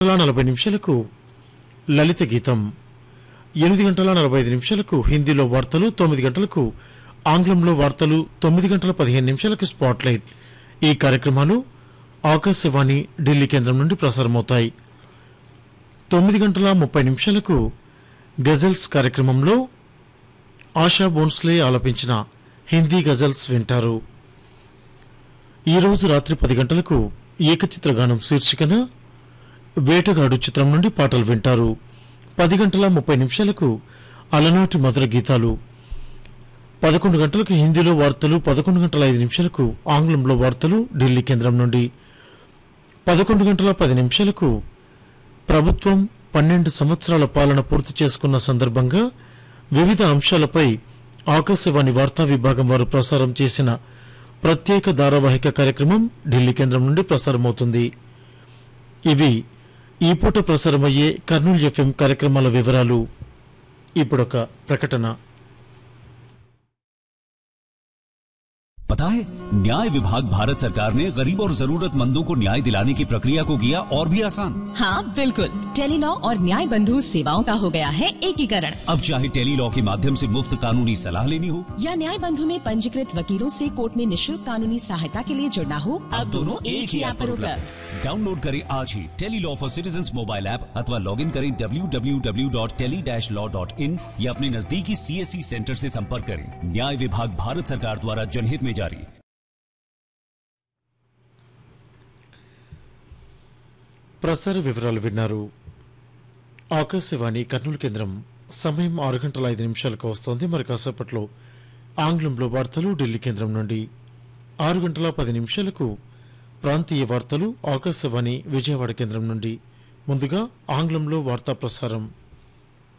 40 నిమిషాలకు లలిత గీతం, 8:45 హిందీలో వార్తలు, 9 గంటలకు ఆంగ్లంలో వార్తలు, 9:15 స్పాట్లైట్. ఈ కార్యక్రమాలు ఆకాశవాణి ఢిల్లీ కేంద్రం నుండి ప్రసారమవుతాయి. 9:30 గజల్స్ కార్యక్రమంలో ఆశా బోన్స్లే ఆలపించిన హిందీ గజల్స్ వింటారు. ఈరోజు రాత్రి 10 గంటలకు ఏకచిత్రగానం శీర్షికన వేటగాడు చిత్రం నుండి పాటలు వింటారు. 10:30 అలనాటి మధుర గీతాలు. 11 గంటలకు హిందీలో వార్తలు, 11:05 ఆంగ్లంలో వార్తలు ఢిల్లీ కేంద్రం నుండి. 11:10 ప్రభుత్వం 12 సంవత్సరాల పాలన పూర్తి చేసుకున్న సందర్భంగా వివిధ అంశాలపై ఆకాశవాణి వార్తా విభాగం వారు ప్రసారం చేసిన ప్రత్యేక ధారావాహిక కార్యక్రమం ఢిల్లీ కేంద్రం నుండి ప్రసారమవుతుంది. ఇవి ఈ పూట ప్రసారమయ్యే కర్నూలు ఎఫ్ఎం కార్యక్రమాల వివరాలు. ఇప్పుడొక ప్రకటన. पता है, न्याय विभाग भारत सरकार ने गरीब और जरूरतमंदों को न्याय दिलाने की प्रक्रिया को किया और भी आसान। हाँ बिल्कुल, टेलीलॉ और न्याय बंधु सेवाओं का हो गया है एकीकरण। अब चाहे टेलीलॉ के माध्यम से मुफ्त कानूनी सलाह लेनी हो या न्याय बंधु में पंजीकृत वकीलों से कोर्ट में निःशुल्क कानूनी सहायता के लिए जुड़ना हो, अब दोनों एक ही ऐप पर उपलब्ध। डाउनलोड करें आज ही Tele-Law for citizens mobile app अथवा लॉग इन करें www.tele-law.in या अपने नजदीकी CSC सेंटर से संपर्क करें। न्याय विभाग भारत सरकार द्वारा जनहित में जारी। ప్రసార వివరాలు విన్నారు. ఆకాశవాణి కర్నూలు కేంద్రం. సమయం 6:05 వస్తోంది. మరి కాసేపట్లో ఆంగ్లంలో వార్తలు ఢిల్లీ కేంద్రం నుండి. 6:10 ప్రాంతీయ వార్తలు ఆకాశవాణి విజయవాడ కేంద్రం నుండి. ముందుగా ఆంగ్లంలో వార్తా ప్రసారం.